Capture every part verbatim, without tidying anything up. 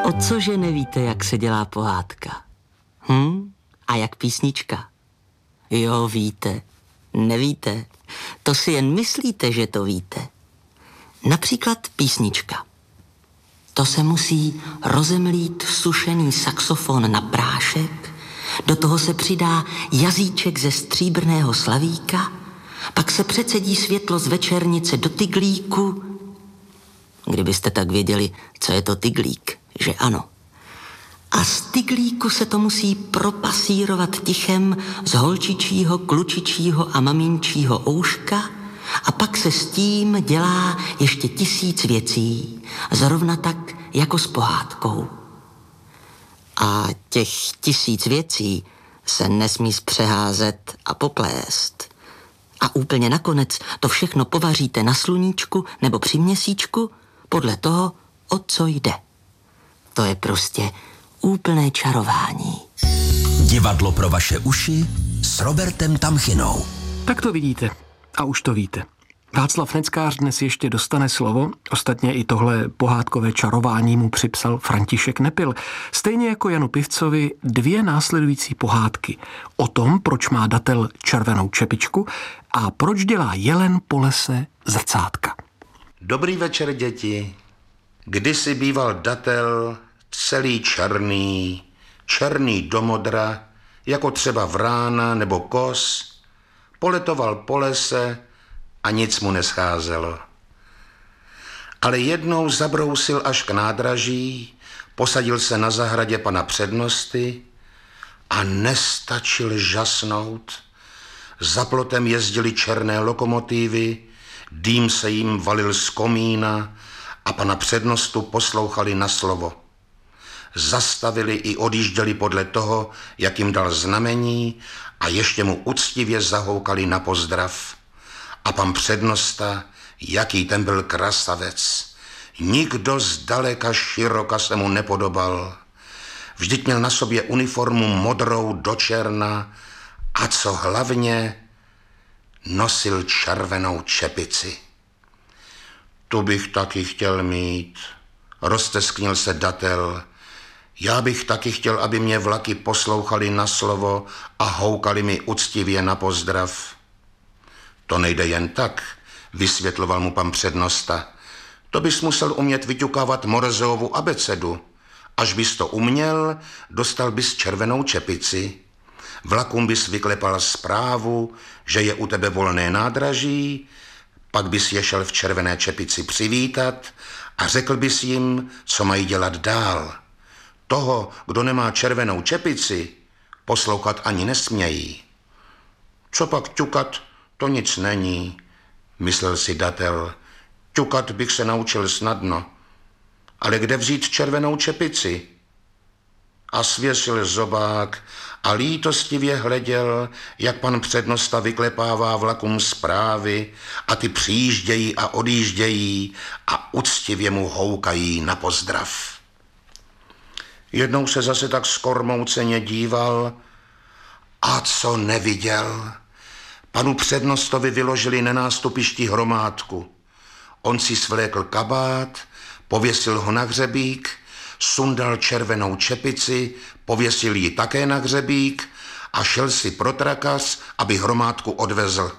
O cože nevíte, jak se dělá pohádka? Hm? A jak písnička? Jo, víte. Nevíte. To si jen myslíte, že to víte. Například písnička. To se musí rozemlít sušený saxofon na prášek, do toho se přidá jazyček ze stříbrného slavíka, pak se přecedí světlo z večernice do tyglíku. Kdybyste tak věděli, co je to tyglík, že ano. A z tyglíku se to musí propasírovat tichem z holčičího, klučičího a maminčího ouška a pak se s tím dělá ještě tisíc věcí, zrovna tak jako s pohádkou. A těch tisíc věcí se nesmí zpřeházet a poplést. A úplně nakonec to všechno povaříte na sluníčku nebo při měsíčku podle toho, o co jde. To je prostě úplné čarování. Divadlo pro vaše uši s Robertem Tamchinou. Tak to vidíte. A už to víte. Václav Neckář dnes ještě dostane slovo, ostatně i tohle pohádkové čarování mu připsal František Nepil. Stejně jako Janu Pivcovi dvě následující pohádky o tom, proč má datel červenou čepičku a proč dělá jelen po lese zrcátka. Dobrý večer, děti. Kdysi býval datel celý černý, černý do modra, jako třeba vrána nebo kos, poletoval po lese a nic mu nescházelo. Ale jednou zabrousil až k nádraží, posadil se na zahradě pana přednosty a nestačil žasnout. Za plotem jezdily černé lokomotivy, dým se jim valil z komína a pana přednostu poslouchali na slovo. Zastavili i odjížděli podle toho, jak jim dal znamení a ještě mu uctivě zahoukali na pozdrav. A pan přednosta, jaký ten byl krasavec. Nikdo zdaleka široka se mu nepodobal. Vždyť měl na sobě uniformu modrou do černa a co hlavně, nosil červenou čepici. Tu bych taky chtěl mít, roztesknil se datel. Já bych taky chtěl, aby mě vlaky poslouchali na slovo a houkali mi uctivě na pozdrav. To nejde jen tak, vysvětloval mu pan přednosta. To bys musel umět vyťukávat Morzeovu abecedu. Až bys to uměl, dostal bys červenou čepici. Vlakům bys vyklepal zprávu, že je u tebe volné nádraží, pak bys je šel v červené čepici přivítat a řekl bys jim, co mají dělat dál. Toho, kdo nemá červenou čepici, poslouchat ani nesmějí. Co pak ťukat, to nic není, myslel si datel. Ťukat bych se naučil snadno. Ale kde vzít červenou čepici? A svěsil zobák a lítostivě hleděl, jak pan přednosta vyklepává vlakům zprávy a ty přijíždějí a odjíždějí a uctivě mu houkají na pozdrav. Jednou se zase tak skormouceně díval a co neviděl? Panu přednostovi vyložili na nástupišti hromádku. On si svlékl kabát, pověsil ho na hřebík, sundal červenou čepici, pověsil ji také na hřebík a šel si pro trakas, aby hromádku odvezl.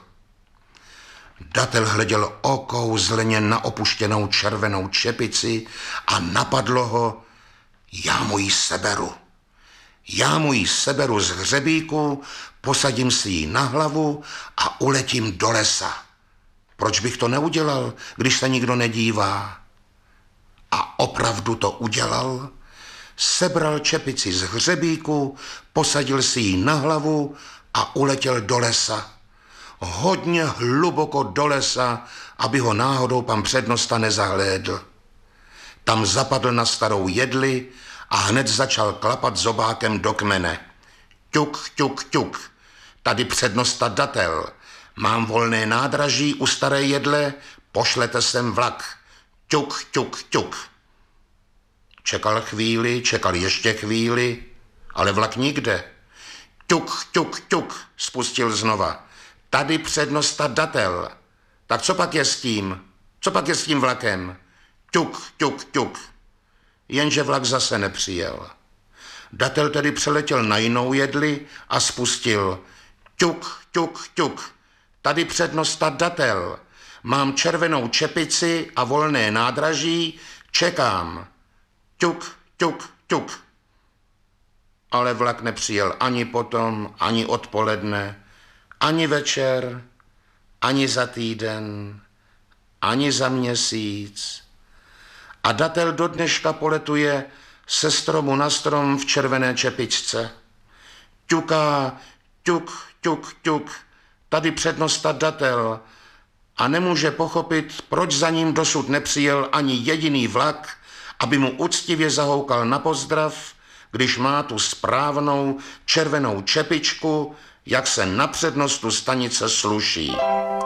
Datel hleděl okouzleně na opuštěnou červenou čepici a napadlo ho, já mu ji seberu. Já mu ji seberu z hřebíku, posadím si ji na hlavu a uletím do lesa. Proč bych to neudělal, když se nikdo nedívá? A opravdu to udělal. Sebral čepici z hřebíku, posadil si ji na hlavu a uletěl do lesa. Hodně hluboko do lesa, aby ho náhodou pan přednosta nezahlédl. Tam zapadl na starou jedli a hned začal klapat zobákem do kmene. Ťuk, ťuk, ťuk. Tady přednosta datel. Mám volné nádraží u staré jedle, pošlete sem vlak. Ťuk, ťuk, ťuk. Čekal chvíli, čekal ještě chvíli, ale vlak nikde. Ťuk, ťuk, ťuk, spustil znova. Tady přednosta datel. Tak co pak je s tím? Co pak je s tím vlakem? Ťuk, ťuk, ťuk. jenže vlak zase nepřijel. Datel tedy přeletěl na jinou jedli a spustil ťuk, ťuk, ťuk. Tady přednosta Datel. Mám červenou čepici a volné nádraží, čekám. Ťuk, ťuk, ťuk. Ale vlak nepřijel ani potom, ani odpoledne, ani večer, ani za týden, ani za měsíc. A Datel do dneška poletuje se stromu na strom v červené čepičce. Ťuká, ťuk, ťuk, ťuk, tady přednosta Datel a nemůže pochopit, proč za ním dosud nepřijel ani jediný vlak, aby mu uctivě zahoukal na pozdrav, když má tu správnou červenou čepičku, jak se na přednostu stanice sluší.